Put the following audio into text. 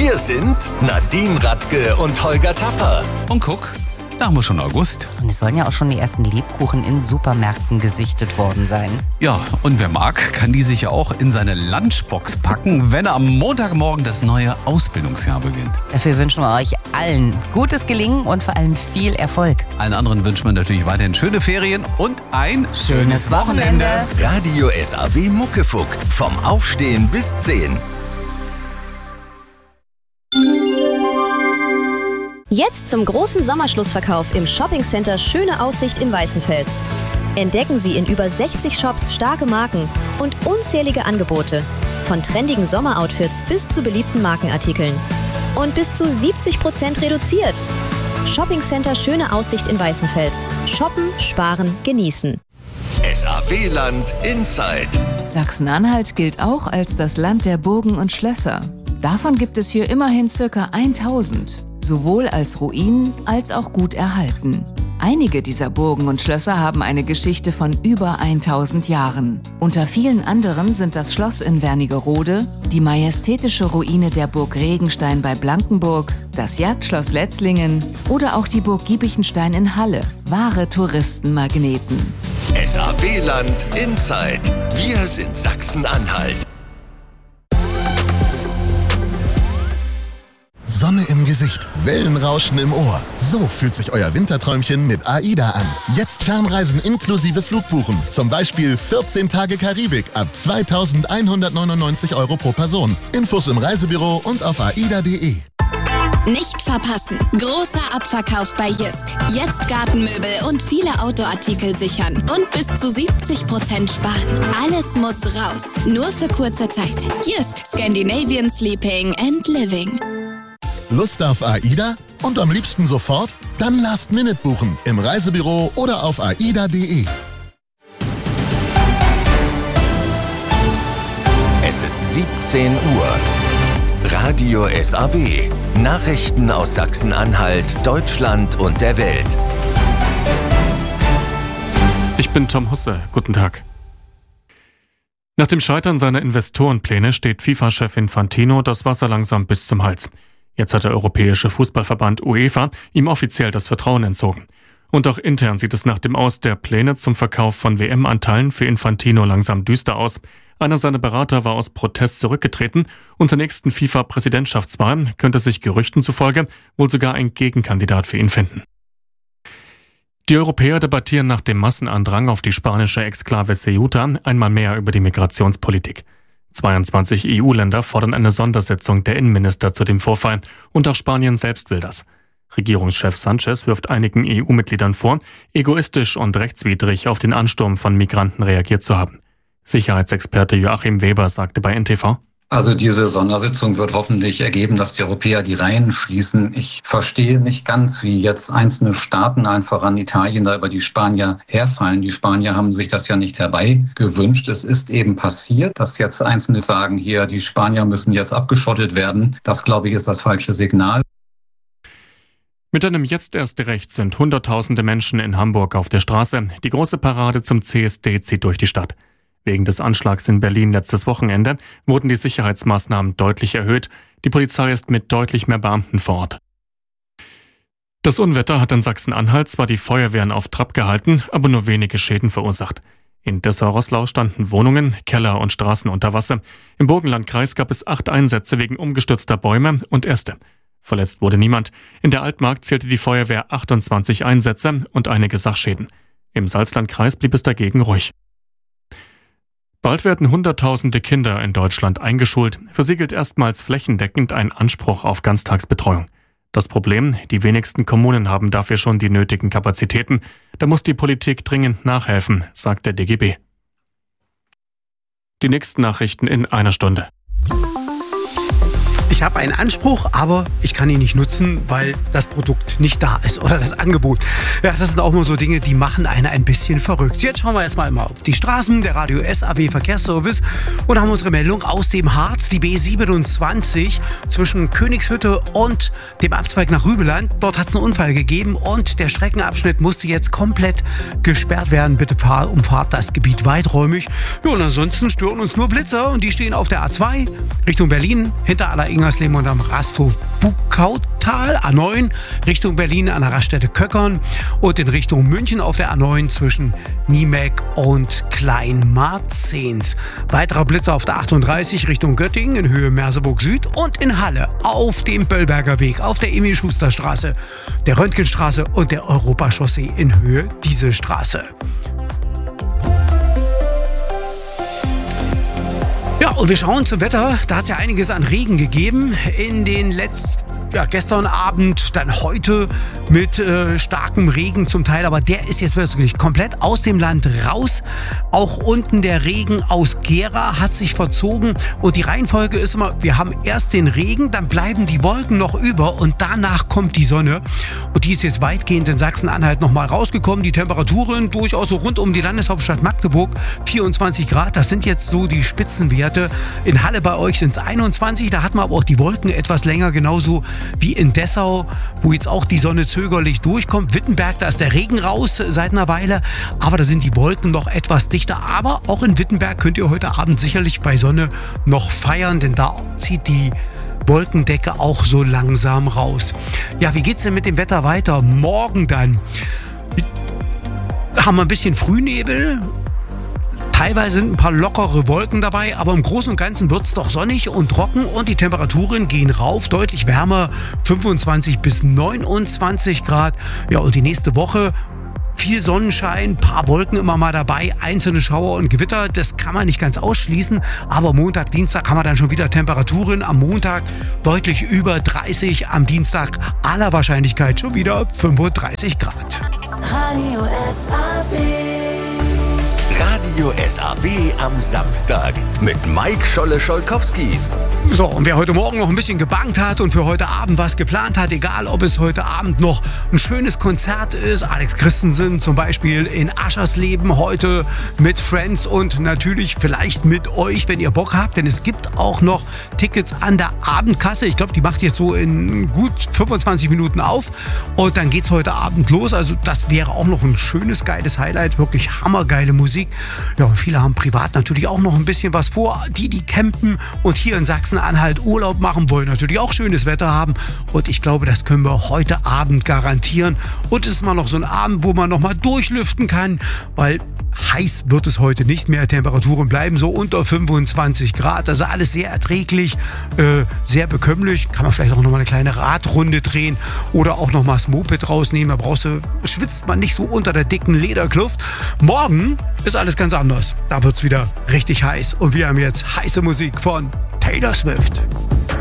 Wir sind Nadine Radke und Holger Tapper. Und guck, da haben wir schon August. Und es sollen ja auch schon die ersten Lebkuchen in Supermärkten gesichtet worden sein. Ja, und wer mag, kann die sich auch in seine Lunchbox packen, wenn am Montagmorgen das neue Ausbildungsjahr beginnt. Dafür wünschen wir euch allen gutes Gelingen und vor allem viel Erfolg. Allen anderen wünscht man natürlich weiterhin schöne Ferien und ein schönes Wochenende. Radio SAW Muckefuck. Vom Aufstehen bis 10. Jetzt zum großen Sommerschlussverkauf im Shoppingcenter Schöne Aussicht in Weißenfels. Entdecken Sie in über 60 Shops starke Marken und unzählige Angebote. Von trendigen Sommeroutfits bis zu beliebten Markenartikeln. Und bis zu 70% reduziert. Shoppingcenter Schöne Aussicht in Weißenfels. Shoppen, sparen, genießen. SAW-Land Inside. Sachsen-Anhalt gilt auch als das Land der Burgen und Schlösser. Davon gibt es hier immerhin ca. 1000. Sowohl als Ruinen als auch gut erhalten. Einige dieser Burgen und Schlösser haben eine Geschichte von über 1000 Jahren. Unter vielen anderen sind das Schloss in Wernigerode, die majestätische Ruine der Burg Regenstein bei Blankenburg, das Jagdschloss Letzlingen oder auch die Burg Giebichenstein in Halle. Wahre Touristenmagneten. SAW-Land Inside. Wir sind Sachsen-Anhalt. Sonne im Gesicht, Wellenrauschen im Ohr. So fühlt sich euer Winterträumchen mit AIDA an. Jetzt Fernreisen inklusive Flugbuchen. Zum Beispiel 14 Tage Karibik ab 2.199 € pro Person. Infos im Reisebüro und auf aida.de. Nicht verpassen. Großer Abverkauf bei Jysk. Jetzt Gartenmöbel und viele Outdoor-Artikel sichern. Und bis zu 70% sparen. Alles muss raus. Nur für kurze Zeit. Jysk. Scandinavian Sleeping and Living. Lust auf AIDA? Und am liebsten sofort? Dann Last Minute buchen. Im Reisebüro oder auf aida.de. Es ist 17 Uhr. Radio SAW. Nachrichten aus Sachsen-Anhalt, Deutschland und der Welt. Ich bin Tom Husse. Guten Tag. Nach dem Scheitern seiner Investorenpläne steht FIFA-Chef Infantino das Wasser langsam bis zum Hals. Jetzt hat der Europäische Fußballverband UEFA ihm offiziell das Vertrauen entzogen. Und auch intern sieht es nach dem Aus der Pläne zum Verkauf von WM-Anteilen für Infantino langsam düster aus. Einer seiner Berater war aus Protest zurückgetreten und zur nächsten FIFA-Präsidentschaftswahl könnte sich Gerüchten zufolge wohl sogar ein Gegenkandidat für ihn finden. Die Europäer debattieren nach dem Massenandrang auf die spanische Exklave Ceuta einmal mehr über die Migrationspolitik. 22 EU-Länder fordern eine Sondersitzung der Innenminister zu dem Vorfall und auch Spanien selbst will das. Regierungschef Sanchez wirft einigen EU-Mitgliedern vor, egoistisch und rechtswidrig auf den Ansturm von Migranten reagiert zu haben. Sicherheitsexperte Joachim Weber sagte bei NTV: Also diese Sondersitzung wird hoffentlich ergeben, dass die Europäer die Reihen schließen. Ich verstehe nicht ganz, wie jetzt einzelne Staaten, allen voran Italien, da über die Spanier herfallen. Die Spanier haben sich das ja nicht herbeigewünscht. Es ist eben passiert, dass jetzt Einzelne sagen, hier, die Spanier müssen jetzt abgeschottet werden. Das, glaube ich, ist das falsche Signal. Mit einem Jetzt erst recht sind Hunderttausende Menschen in Hamburg auf der Straße. Die große Parade zum CSD zieht durch die Stadt. Wegen des Anschlags in Berlin letztes Wochenende wurden die Sicherheitsmaßnahmen deutlich erhöht. Die Polizei ist mit deutlich mehr Beamten vor Ort. Das Unwetter hat in Sachsen-Anhalt zwar die Feuerwehren auf Trab gehalten, aber nur wenige Schäden verursacht. In Dessau-Roßlau standen Wohnungen, Keller und Straßen unter Wasser. Im Burgenlandkreis gab es 8 Einsätze wegen umgestürzter Bäume und Äste. Verletzt wurde niemand. In der Altmark zählte die Feuerwehr 28 Einsätze und einige Sachschäden. Im Salzlandkreis blieb es dagegen ruhig. Bald werden Hunderttausende Kinder in Deutschland eingeschult. Für sie gilt erstmals flächendeckend ein Anspruch auf Ganztagsbetreuung. Das Problem, die wenigsten Kommunen haben dafür schon die nötigen Kapazitäten. Da muss die Politik dringend nachhelfen, sagt der DGB. Die nächsten Nachrichten in einer Stunde. Ich habe einen Anspruch, aber ich kann ihn nicht nutzen, weil das Produkt nicht da ist oder das Angebot. Ja, das sind auch nur so Dinge, die machen einen ein bisschen verrückt. Jetzt schauen wir erstmal mal auf die Straßen, der Radio SAW Verkehrsservice und haben unsere Meldung aus dem Harz, die B27 zwischen Königshütte und dem Abzweig nach Rübeland. Dort hat es einen Unfall gegeben und der Streckenabschnitt musste jetzt komplett gesperrt werden. Bitte umfahrt das Gebiet weiträumig. Ja, und ansonsten stören uns nur Blitzer und die stehen auf der A2 Richtung Berlin hinter Allerlingen Engersleben und am Rasthof-Buckautal, A9 Richtung Berlin an der Raststätte Köckern und in Richtung München auf der A9 zwischen Niemek und Kleinmarzens. Weiterer Blitzer auf der 38 Richtung Göttingen in Höhe Merseburg Süd und in Halle auf dem Böllberger Weg, auf der Emil-Schuster-Straße, der Röntgenstraße und der Europachaussee in Höhe diese Straße. Ja, und wir schauen zum Wetter. Da hat es ja einiges an Regen gegeben in den gestern Abend, dann heute mit starkem Regen zum Teil, aber der ist jetzt wirklich komplett aus dem Land raus. Auch unten der Regen aus Gera hat sich verzogen und die Reihenfolge ist immer, wir haben erst den Regen, dann bleiben die Wolken noch über und danach kommt die Sonne und die ist jetzt weitgehend in Sachsen-Anhalt nochmal rausgekommen. Die Temperaturen durchaus so rund um die Landeshauptstadt Magdeburg, 24 Grad, das sind jetzt so die Spitzenwerte. In Halle bei euch sind es 21, da hat man aber auch die Wolken etwas länger, genauso wie in Dessau, wo jetzt auch die Sonne zögerlich durchkommt. Wittenberg, da ist der Regen raus seit einer Weile, aber da sind die Wolken noch etwas dichter. Aber auch in Wittenberg könnt ihr heute Abend sicherlich bei Sonne noch feiern, denn da zieht die Wolkendecke auch so langsam raus. Ja, wie geht's denn mit dem Wetter weiter? Morgen dann haben wir ein bisschen Frühnebel. Teilweise sind ein paar lockere Wolken dabei, aber im Großen und Ganzen wird es doch sonnig und trocken und die Temperaturen gehen rauf, deutlich wärmer, 25 bis 29 Grad. Ja, und die nächste Woche viel Sonnenschein, paar Wolken immer mal dabei, einzelne Schauer und Gewitter, das kann man nicht ganz ausschließen, aber Montag, Dienstag haben wir dann schon wieder Temperaturen, am Montag deutlich über 30, am Dienstag aller Wahrscheinlichkeit schon wieder 35 Grad. Radio SAW am Samstag mit Mike Scholle-Scholkowski. So, und wer heute Morgen noch ein bisschen gebankt hat und für heute Abend was geplant hat, egal ob es heute Abend noch ein schönes Konzert ist, Alex Christensen zum Beispiel in Aschersleben heute mit Friends und natürlich vielleicht mit euch, wenn ihr Bock habt, denn es gibt auch noch Tickets an der Abendkasse. Ich glaube, die macht jetzt so in gut 25 Minuten auf und dann geht's heute Abend los. Also das wäre auch noch ein schönes, geiles Highlight, wirklich hammergeile Musik. Ja, und viele haben privat natürlich auch noch ein bisschen was vor. Die campen und hier in Sachsen-Anhalt Urlaub machen wollen, natürlich auch schönes Wetter haben. Und ich glaube, das können wir heute Abend garantieren. Und es ist mal noch so ein Abend, wo man noch mal durchlüften kann, weil heiß wird es heute nicht mehr. Temperaturen bleiben so unter 25 Grad. Also alles sehr erträglich, sehr bekömmlich. Kann man vielleicht auch noch mal eine kleine Radrunde drehen oder auch noch mal das Moped rausnehmen. Da schwitzt man nicht so unter der dicken Lederkluft. Morgen ist alles ganz anders. Da wird es wieder richtig heiß. Und wir haben jetzt heiße Musik von Taylor Swift.